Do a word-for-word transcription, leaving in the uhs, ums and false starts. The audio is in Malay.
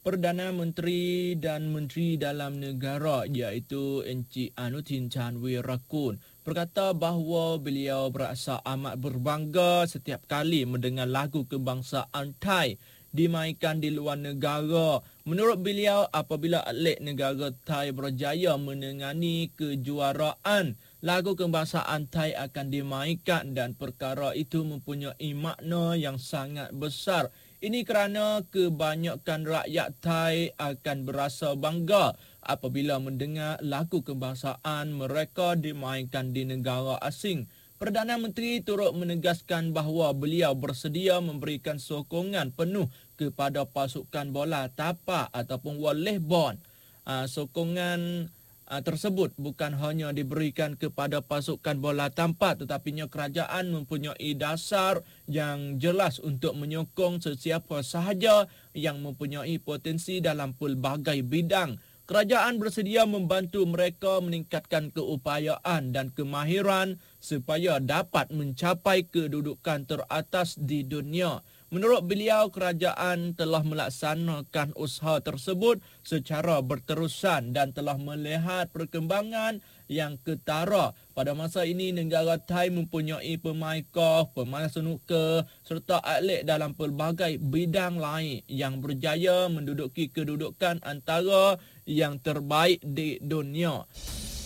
Perdana Menteri dan Menteri Dalam Negara iaitu Encik Anutin Chanwirakul berkata bahawa beliau berasa amat berbangga setiap kali mendengar lagu kebangsaan Thai dimainkan di luar negara. Menurut beliau, apabila atlet negara Thai berjaya menangani kejuaraan, lagu kebangsaan Thai akan dimainkan dan perkara itu mempunyai makna yang sangat besar. Ini kerana kebanyakan rakyat Thai akan berasa bangga apabila mendengar lagu kebangsaan mereka dimainkan di negara asing. Perdana Menteri turut menegaskan bahawa beliau bersedia memberikan sokongan penuh kepada pasukan bola tapak ataupun volleyball. Uh, sokongan uh, tersebut bukan hanya diberikan kepada pasukan bola tapak, tetapinya kerajaan mempunyai dasar yang jelas untuk menyokong sesiapa sahaja yang mempunyai potensi dalam pelbagai bidang. Kerajaan bersedia membantu mereka meningkatkan keupayaan dan kemahiran supaya dapat mencapai kedudukan teratas di dunia. Menurut beliau, kerajaan telah melaksanakan usaha tersebut secara berterusan dan telah melihat perkembangan yang ketara. Pada masa ini, negara Thai mempunyai pemain golf, pemain snooker serta atlet dalam pelbagai bidang lain yang berjaya menduduki kedudukan antara yang terbaik di dunia.